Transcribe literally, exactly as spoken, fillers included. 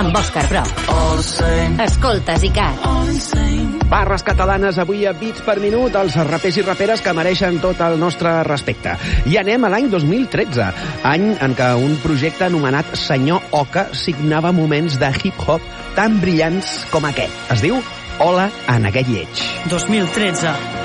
amb Òscar Broc. Escoltes ICAT. Barres catalanes avui a Beats per minut, els rapers i raperes que mereixen tot el nostre respecte. I anem a l'any dos mil tretze, any en què un projecte anomenat Senyor Oca signava moments de hip-hop tan brillants com aquest. Es diu Hola en aquest lleig. dos mil tretze.